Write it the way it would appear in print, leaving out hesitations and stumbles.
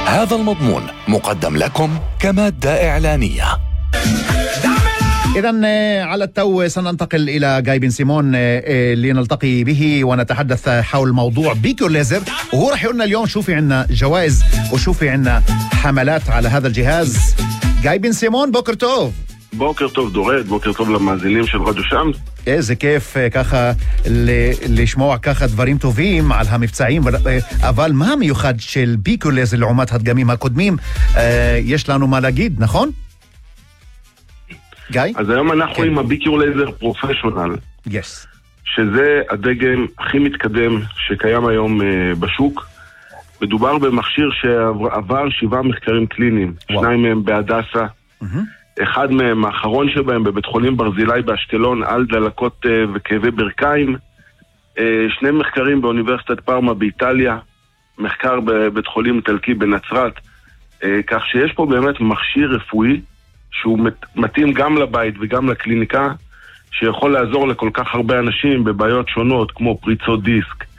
هذا المضمون مقدم لكم كمادة إعلانية. إذن على التو سننتقل إلى جاي بن سيمون لنلتقي به ونتحدث حول موضوع بيكو ليزر، وهو رح يقولنا اليوم شو في عنا جوائز وشو في عنا حملات على هذا الجهاز. جاي بن سيمون בוקר טוב. בוקר טוב דורית, בוקר טוב למאזינים של רדיו שמס. איזה כיף ככה לשמוע ככה דברים טובים על המבצעים, אבל מה המיוחד של ביקו לייזר לעומת הדגמים הקודמים? יש לנו מה להגיד, נכון? גיא? אז היום אנחנו עם הביקו לייזר פרופשיונל, שזה הדגם הכי מתקדם שקיים היום בשוק. מדובר במכשיר שעבר 7 מחקרים קליניים, 2 מהם בהדסה, אחד מהם, האחרון שבהם, בבית חולים ברזילי באשקלון, על דלקות וכאבי ברכיים, 2 מחקרים באוניברסיטת פארמה באיטליה, מחקר בבית חולים איטלקי בנצרת, כך שיש פה באמת מכשיר רפואי שהוא מתאים גם לבית וגם לקליניקה, שיכול לעזור לכל כך הרבה אנשים בבעיות שונות כמו פריצות דיסק,